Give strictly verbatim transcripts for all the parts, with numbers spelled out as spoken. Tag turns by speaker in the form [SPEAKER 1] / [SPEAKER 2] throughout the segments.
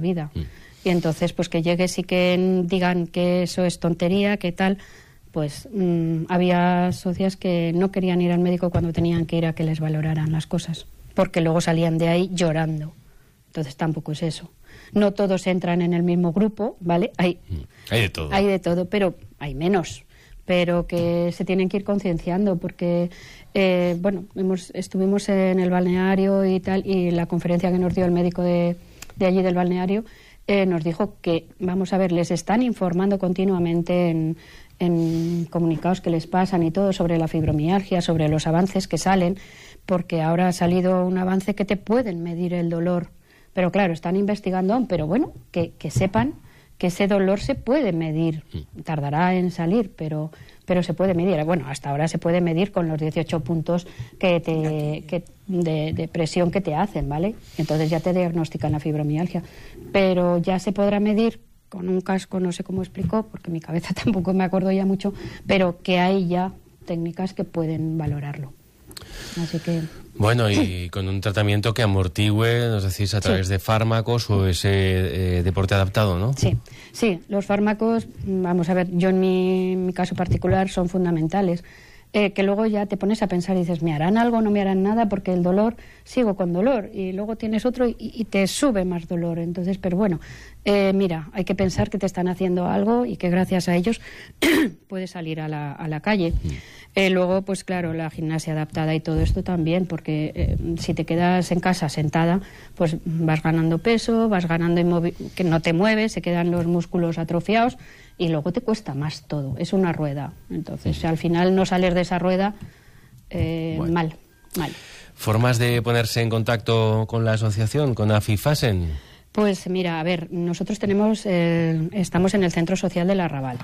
[SPEAKER 1] vida. Mm. Y entonces, pues que llegues y que digan que eso es tontería, que tal, pues mmm, había socias que no querían ir al médico cuando tenían que ir a que les valoraran las cosas, porque luego salían de ahí llorando. Entonces tampoco es eso. No todos entran en el mismo grupo, ¿vale? Hay,
[SPEAKER 2] mm. hay de todo.
[SPEAKER 1] Hay de todo, pero hay menos. Pero que se tienen que ir concienciando, porque, eh, bueno, hemos, estuvimos en el balneario y tal, y la conferencia que nos dio el médico de, de allí del balneario eh, nos dijo que, vamos a ver, les están informando continuamente en, en comunicados que les pasan y todo sobre la fibromialgia, sobre los avances que salen, porque ahora ha salido un avance que te pueden medir el dolor. Pero claro, están investigando aún, pero bueno, que, que sepan que ese dolor se puede medir, tardará en salir, pero pero se puede medir. Bueno, hasta ahora se puede medir con los dieciocho puntos que te, que de, de presión que te hacen, ¿vale? Entonces ya te diagnostican la fibromialgia. Pero ya se podrá medir con un casco, no sé cómo explicó, porque mi cabeza tampoco me acuerdo ya mucho, pero que hay ya técnicas que pueden valorarlo. Así que...
[SPEAKER 2] Bueno, y con un tratamiento que amortigüe, nos decís, a través sí. de fármacos o ese eh, deporte adaptado, ¿no?
[SPEAKER 1] Sí, sí, los fármacos, vamos a ver, yo en mi, en mi caso particular son fundamentales. Eh, que luego ya te pones a pensar y dices, ¿me harán algo o no me harán nada? Porque el dolor, sigo con dolor, y luego tienes otro y, y te sube más dolor. Entonces, pero bueno, eh, mira, hay que pensar que te están haciendo algo y que gracias a ellos puedes salir a la, a la calle. Eh, luego, pues claro, la gimnasia adaptada y todo esto también, porque eh, si te quedas en casa sentada, pues vas ganando peso, vas ganando inmovi- que no te mueves, se quedan los músculos atrofiados y luego te cuesta más todo. Es una rueda. Entonces, si al final no sales de esa rueda, eh, bueno. mal, mal.
[SPEAKER 2] ¿Formas de ponerse en contacto con la asociación, con AFIFASEN?
[SPEAKER 1] Pues mira, a ver, nosotros tenemos, eh, estamos en el Centro Social del Arrabal.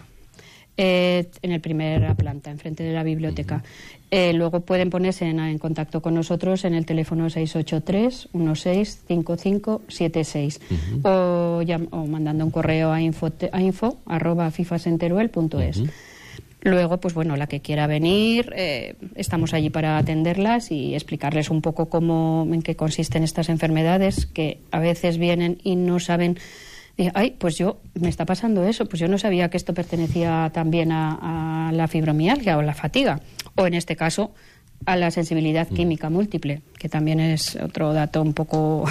[SPEAKER 1] Eh, en el primera planta, enfrente de la biblioteca. Eh, luego pueden ponerse en, en contacto con nosotros en el teléfono seis ocho tres, uno seis, cinco cinco siete seis uh-huh. o, ya, o mandando un correo a info, a info arroba fifasenteruel punto es. Uh-huh. Luego, pues bueno, la que quiera venir, eh, estamos allí para atenderlas y explicarles un poco cómo, en qué consisten estas enfermedades, que a veces vienen y no saben. Dije, ay, pues yo, me está pasando eso, pues yo no sabía que esto pertenecía también a, a la fibromialgia o la fatiga, o en este caso a la sensibilidad química múltiple, que también es otro dato un poco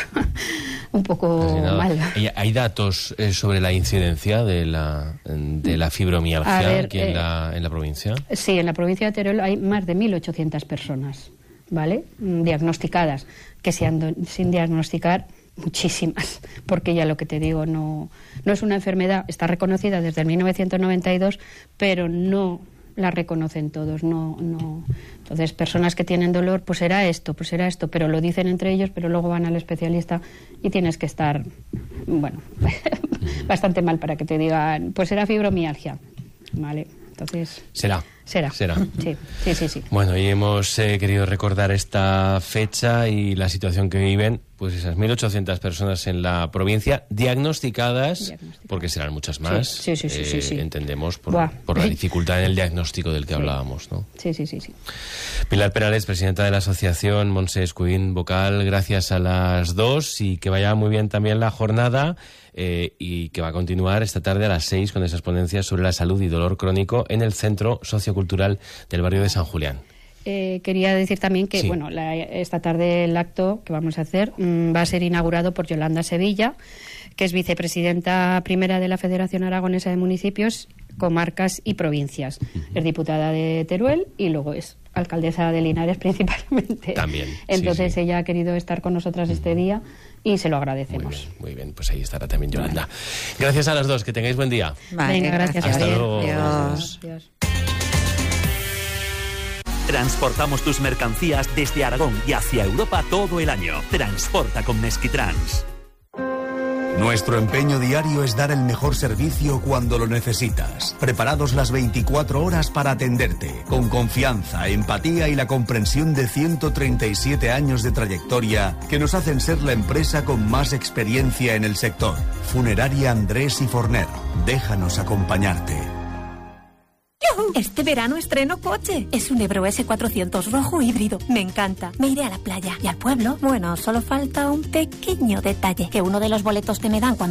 [SPEAKER 1] un poco mal.
[SPEAKER 2] ¿Hay datos eh, sobre la incidencia de la de la fibromialgia ver, aquí en, eh, la, en la provincia?
[SPEAKER 1] Sí, en la provincia de Teruel hay más de mil ochocientas personas, ¿vale? Diagnosticadas, que se han sin diagnosticar muchísimas, porque ya lo que te digo, no, no es una enfermedad, está reconocida desde el mil novecientos noventa y dos, pero no la reconocen todos, no, no. Entonces, personas que tienen dolor, pues será esto, pues será esto, pero lo dicen entre ellos, pero luego van al especialista y tienes que estar, bueno, bastante mal para que te digan, pues será fibromialgia, ¿vale? Entonces...
[SPEAKER 2] Será.
[SPEAKER 1] Será.
[SPEAKER 2] Será.
[SPEAKER 1] Sí, sí, sí, sí.
[SPEAKER 2] Bueno, y hemos eh, querido recordar esta fecha y la situación que viven pues esas mil ochocientas personas en la provincia diagnosticadas, diagnosticadas. Porque serán muchas más.
[SPEAKER 1] Sí, sí, sí,
[SPEAKER 2] eh,
[SPEAKER 1] sí, sí.
[SPEAKER 2] Entendemos por, por la dificultad en el diagnóstico del que sí. hablábamos, ¿no?
[SPEAKER 1] Sí, sí, sí, sí.
[SPEAKER 2] Pilar Perales, presidenta de la asociación, Montse Escudín Vocal, gracias a las dos y que vaya muy bien también la jornada. Eh, y que va a continuar esta tarde a las seis con esas ponencias sobre la salud y dolor crónico en el Centro Sociocultural del barrio de San Julián.
[SPEAKER 1] Eh, quería decir también que sí. bueno, la, esta tarde el acto que vamos a hacer mmm, va a ser inaugurado por Yolanda Sevilla, que es vicepresidenta primera de la Federación Aragonesa de Municipios, Comarcas y Provincias. Uh-huh. Es diputada de Teruel y luego es alcaldesa de Linares principalmente.
[SPEAKER 2] También.
[SPEAKER 1] Entonces
[SPEAKER 2] sí, sí.
[SPEAKER 1] ella ha querido estar con nosotras uh-huh. este día y se lo agradecemos.
[SPEAKER 2] Muy bien, muy bien, pues ahí estará también Yolanda. Vale. Gracias a las dos, que tengáis buen día.
[SPEAKER 1] Vale, venga, gracias.
[SPEAKER 2] Hasta
[SPEAKER 1] Adiós.
[SPEAKER 2] luego.
[SPEAKER 1] Adiós. Adiós.
[SPEAKER 3] Transportamos tus mercancías desde Aragón y hacia Europa todo el año. Transporta con Meskitrans.
[SPEAKER 4] Nuestro empeño diario es dar el mejor servicio cuando lo necesitas. Preparados las veinticuatro horas para atenderte, con confianza, empatía y la comprensión de ciento treinta y siete años de trayectoria que nos hacen ser la empresa con más experiencia en el sector. Funeraria Andrés y Forner. Déjanos acompañarte.
[SPEAKER 5] Este verano estreno coche. Es un Ebro ese cuatrocientos rojo híbrido. Me encanta. Me iré a la playa y al pueblo. Bueno, solo falta un pequeño detalle. Que uno de los boletos que me dan cuando